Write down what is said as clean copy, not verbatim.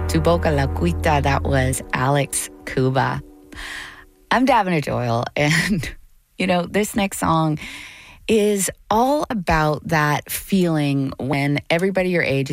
Tu Boca La Cuita, that was Alex Cuba. I'm Davina Doyle, and, this next song is all about that feeling when everybody your age